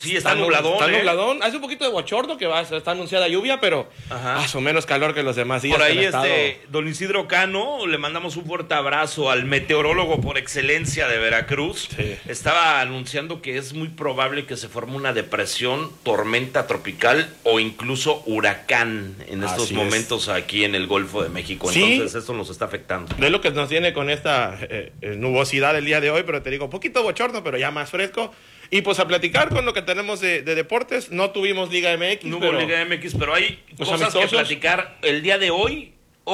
Sí, está nubladón. Está nubladón. Hace un poquito de bochorno que está anunciada lluvia, pero más o menos calor que los demás días. Por ahí don Isidro Cano, le mandamos un fuerte abrazo al meteorólogo por excelencia de Veracruz. Sí. Estaba anunciando que es muy probable que se forme una depresión, tormenta tropical o incluso huracán en estos momentos aquí en el Golfo de México. Entonces esto nos está afectando. Es lo que nos tiene con esta nubosidad el día de hoy, pero te digo, un poquito bochorno, pero ya más fresco. Y pues a platicar con lo que tenemos de deportes. No tuvimos Liga MX. No hubo Liga MX, pero hay cosas que platicar. El día de hoy,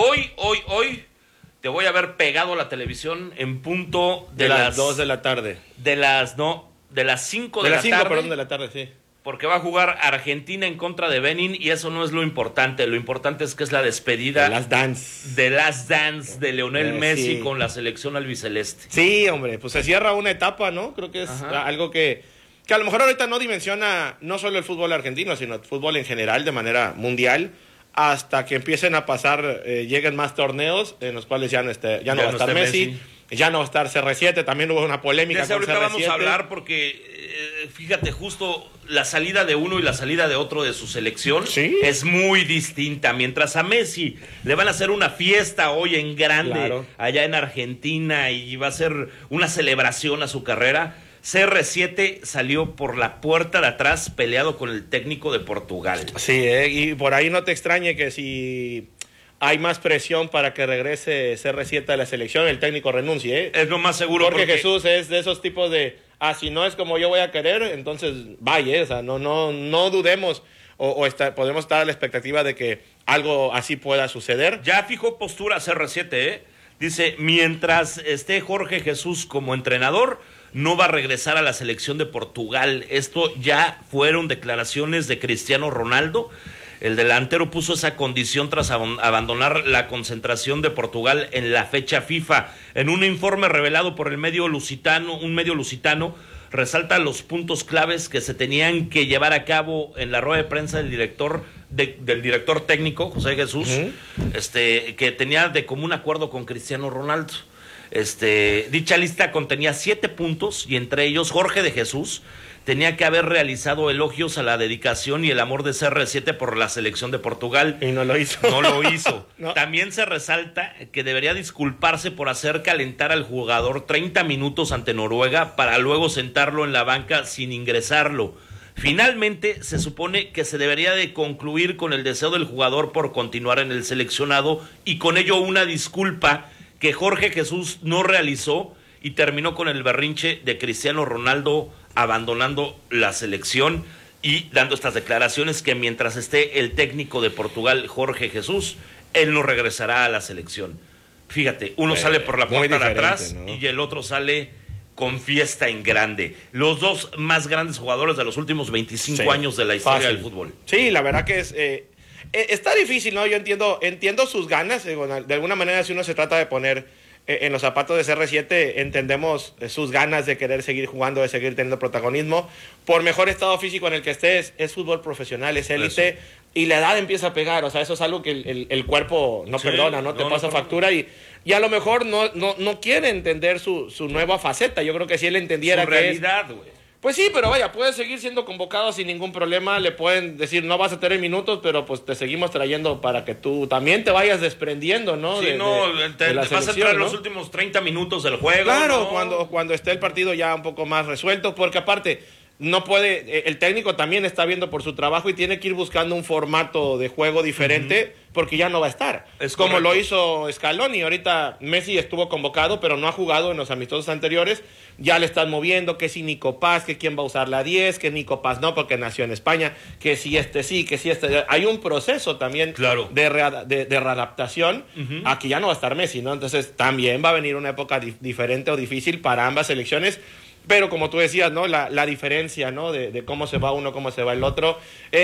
te voy a ver pegado a la televisión en punto de las 2 de la tarde. De las 5 de la tarde. Perdón, de la tarde, sí. Porque va a jugar Argentina en contra de Benin y eso no es lo importante. Lo importante es que es la despedida de Last Dance de Lionel Messi con la selección albiceleste. Sí, hombre, pues se cierra una etapa, ¿no? Creo que es algo que a lo mejor ahorita no dimensiona no solo el fútbol argentino, sino el fútbol en general de manera mundial, hasta que empiecen a pasar, lleguen más torneos en los cuales ya no va a estar Messi. Ya no va a estar CR7, también hubo una polémica con ahorita CR7. Vamos a hablar porque, fíjate, justo la salida de uno y la salida de otro de su selección es muy distinta. Mientras a Messi le van a hacer una fiesta hoy en grande allá en Argentina y va a ser una celebración a su carrera, CR7 salió por la puerta de atrás peleado con el técnico de Portugal. Sí, y por ahí no te extrañe que si hay más presión para que regrese CR7 a la selección, el técnico renuncie. Es lo más seguro. Porque Jesús es de esos tipos de, si no es como yo voy a querer, entonces vaya, o sea, no dudemos podemos estar a la expectativa de que algo así pueda suceder. Ya fijó postura CR7, Dice, mientras esté Jorge Jesús como entrenador, no va a regresar a la selección de Portugal. Esto ya fueron declaraciones de Cristiano Ronaldo. El delantero puso esa condición tras abandonar la concentración de Portugal en la fecha FIFA. En un informe revelado por un medio lusitano, resalta los puntos claves que se tenían que llevar a cabo en la rueda de prensa del director técnico, José Jesús, que tenía de común acuerdo con Cristiano Ronaldo. Dicha lista contenía 7 puntos y entre ellos Jorge de Jesús tenía que haber realizado elogios a la dedicación y el amor de CR7 por la selección de Portugal. Y no lo hizo. No lo hizo. No. También se resalta que debería disculparse por hacer calentar al jugador 30 minutos ante Noruega para luego sentarlo en la banca sin ingresarlo. Finalmente, se supone que se debería de concluir con el deseo del jugador por continuar en el seleccionado y con ello una disculpa que Jorge Jesús no realizó y terminó con el berrinche de Cristiano Ronaldo abandonando la selección y dando estas declaraciones que mientras esté el técnico de Portugal, Jorge Jesús, él no regresará a la selección. Fíjate, uno sale por la puerta de atrás, ¿no? Y el otro sale con fiesta en grande. Los dos más grandes jugadores de los últimos 25 años de la historia del fútbol. Sí, la verdad que está difícil, ¿no? Yo entiendo sus ganas. De alguna manera, si uno se trata de poner en los zapatos de CR7, entendemos sus ganas de querer seguir jugando, de seguir teniendo protagonismo. Por mejor estado físico en el que estés, es fútbol profesional, es élite, y la edad empieza a pegar. O sea, eso es algo que el cuerpo no perdona, ¿no? Te pasa factura y a lo mejor no quiere entender su nueva faceta. Yo creo que si él entendiera su realidad, güey. Pues sí, pero vaya, puede seguir siendo convocado sin ningún problema. Le pueden decir, no vas a tener minutos, pero pues te seguimos trayendo para que tú también te vayas desprendiendo, ¿no? Sí, te vas a entrar en los últimos 30 minutos del juego. Claro, ¿no? cuando esté el partido ya un poco más resuelto, porque aparte no puede, el técnico también está viendo por su trabajo y tiene que ir buscando un formato de juego diferente, porque ya no va a estar. Es como lo hizo Scaloni. Ahorita Messi estuvo convocado, pero no ha jugado en los amistosos anteriores. Ya le están moviendo, que si Nico Paz, que quién va a usar la 10, que Nico Paz no, porque nació en España, que si sí, que si hay un proceso también de readaptación a que ya no va a estar Messi, ¿no? Entonces también va a venir una época diferente o difícil para ambas selecciones. Pero como tú decías, ¿no? La diferencia, ¿no? De cómo se va uno, cómo se va el otro.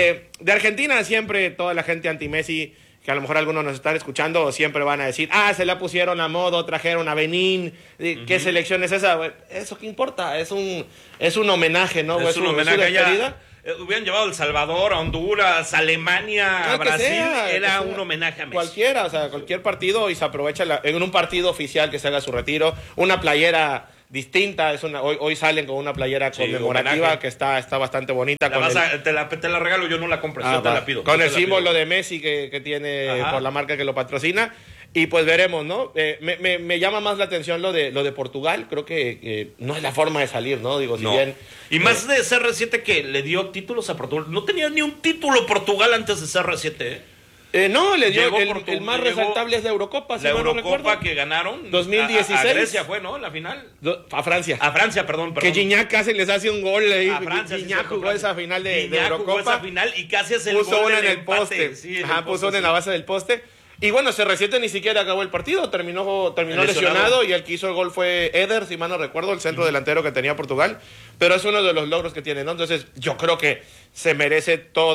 De Argentina siempre toda la gente anti-Messi, que a lo mejor algunos nos están escuchando, siempre van a decir, se la pusieron a modo, trajeron a Benín, ¿qué selección es esa? Eso qué importa, es un homenaje, ¿no? Es un homenaje allá. Hubieran llevado a El Salvador, a Honduras, a Alemania, a Brasil, era un homenaje a Messi. Cualquiera, o sea, cualquier partido y se aprovecha en un partido oficial que se haga su retiro, una playera distinta. Hoy salen con una playera conmemorativa que está bastante bonita. Te la regalo, yo no la compro, yo te la pido. Con el símbolo de Messi que tiene por la marca que lo patrocina. Y pues veremos, ¿no? Me llama más la atención lo de Portugal. Creo que no es la forma de salir, ¿no? Digo, si bien... Y más de CR7 que le dio títulos a Portugal. No tenía ni un título Portugal antes de CR7, no, le dio el más resaltable es la Eurocopa. La Eurocopa que ganaron 2016. A Grecia fue, ¿no? La final. A Francia. A Francia, perdón. Que Gignac casi les hace un gol ahí. A Francia. Gignac jugó esa final de Eurocopa. Jugó esa final y casi hace el gol. Puso una en el poste. Sí, puso una en la base del poste. Y bueno, CR7 ni siquiera acabó el partido, terminó lesionado y el que hizo el gol fue Eder, si mal no recuerdo, el centro delantero que tenía Portugal, pero es uno de los logros que tiene, ¿no? Entonces yo creo que se merece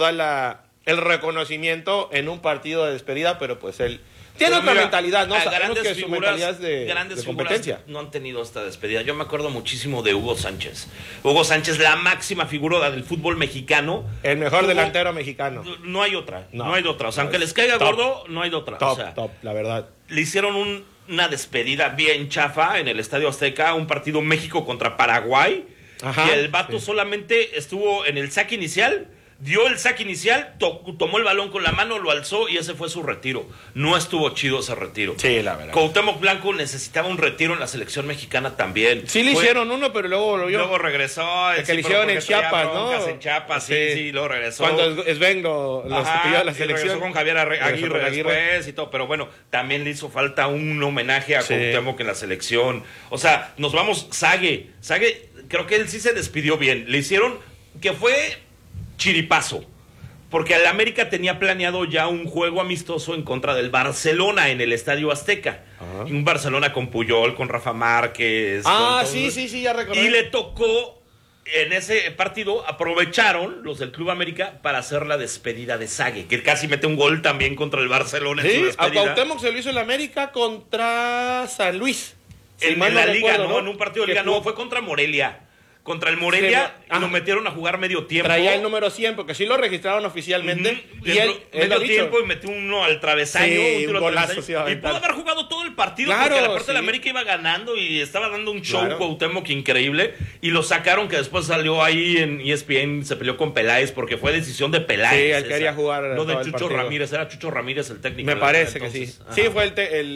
el reconocimiento en un partido de despedida, pero pues él tiene otra mentalidad, ¿no? Sabemos que su mentalidad es de competencia. No han tenido esta despedida. Yo me acuerdo muchísimo de Hugo Sánchez. Hugo Sánchez, la máxima figura del fútbol mexicano. El mejor delantero mexicano. No hay otra. No hay de otra. O sea, aunque les caiga gordo, no hay de otra. Top, la verdad. Le hicieron una despedida bien chafa en el Estadio Azteca, un partido México contra Paraguay. Y el vato solamente estuvo en el saque inicial. Dio el saque inicial, tomó el balón con la mano, lo alzó y ese fue su retiro. No estuvo chido ese retiro. Sí, la verdad. Cuauhtémoc Blanco necesitaba un retiro en la selección mexicana también. Sí, le hicieron uno, pero luego regresó. Que le hicieron en Chiapas, ¿no? En Chiapas, sí, luego regresó. Cuando Sven lo pidió a la selección. Regresó con Javier Aguirre después y todo. Pero bueno, también le hizo falta un homenaje a Cuauhtémoc en la selección. O sea, nos vamos, Sague, creo que él sí se despidió bien. Le hicieron, que fue chiripazo, porque el América tenía planeado ya un juego amistoso en contra del Barcelona en el Estadio Azteca. Un Barcelona con Puyol, con Rafa Márquez. Sí, ya recordé. Y le tocó, en ese partido, aprovecharon los del Club América para hacer la despedida de Sague, que casi mete un gol también contra el Barcelona en su despedida. A Cuauhtémoc se lo hizo el América contra San Luis. En la Liga, ¿no? En un partido de Liga, no, fue contra Morelia. Contra el Morelia lo metieron a jugar medio tiempo. Traía el número 100 porque sí lo registraron oficialmente. Y él medio tiempo y metió uno al travesaño. Un golazo. Y pudo haber jugado todo el partido porque la parte de la América iba ganando y estaba dando un show Cuauhtémoc increíble. Y lo sacaron, que después salió ahí en ESPN, se peleó con Peláez porque fue decisión de Peláez. Sí, él quería jugar. No de Chucho Ramírez, era Chucho Ramírez el técnico. Me parece que sí. Sí, fue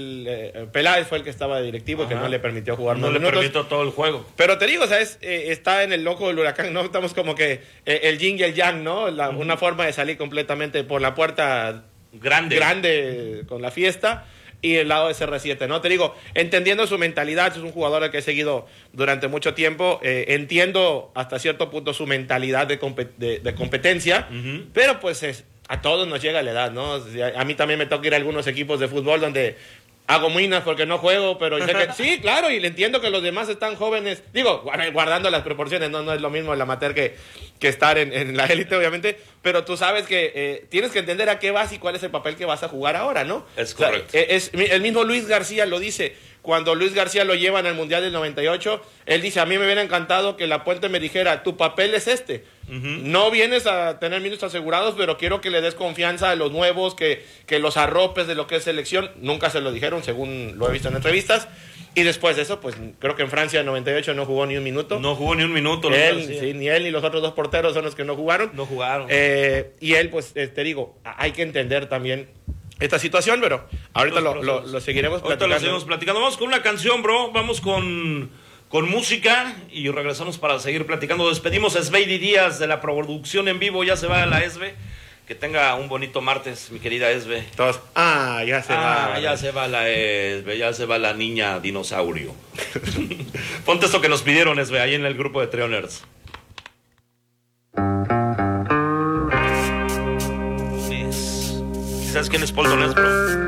Peláez fue el que estaba de directivo y que no le permitió jugar. No le permitió todo el juego. Pero te digo, ¿sabes? Está en el ojo del huracán, ¿no? Estamos como que el yin y el yang, ¿no? Una forma de salir completamente por la puerta grande con la fiesta y el lado de CR7, ¿no? Te digo, entendiendo su mentalidad, es un jugador al que he seguido durante mucho tiempo, entiendo hasta cierto punto su mentalidad de competencia, pero pues a todos nos llega la edad, ¿no? A mí también me toca ir a algunos equipos de fútbol donde hago minas porque no juego, pero sé que sí, claro, y le entiendo que los demás están jóvenes. Digo, guardando las proporciones, no es lo mismo el amateur que estar en la élite, obviamente, pero tú sabes que tienes que entender a qué vas y cuál es el papel que vas a jugar ahora, ¿no? Es correcto. O sea, el mismo Luis García lo dice. Cuando Luis García lo llevan al Mundial del 98, él dice, a mí me hubiera encantado que La Puente me dijera, tu papel es este. No vienes a tener minutos asegurados, pero quiero que le des confianza a los nuevos, que los arropes de lo que es selección. Nunca se lo dijeron, según lo he visto en entrevistas. Y después de eso, pues creo que en Francia en 98 no jugó ni un minuto. No jugó ni un minuto. Ni él ni los otros dos porteros son los que no jugaron. No jugaron. Y él, pues te digo, hay que entender también esta situación, pero ahorita lo seguiremos platicando. Ahorita lo seguimos platicando. Vamos con una canción, bro. Vamos con música y regresamos para seguir platicando. Despedimos a Sveidi Díaz de la producción en vivo. Ya se va a la ESBE. Que tenga un bonito martes, mi querida Esbe. Todos. Ya se va. Ya se va la Esbe, ya se va la niña dinosaurio. Ponte esto que nos pidieron, Esbe, ahí en el grupo de Treoners. ¿Sabes quién es Paul Donés, bro?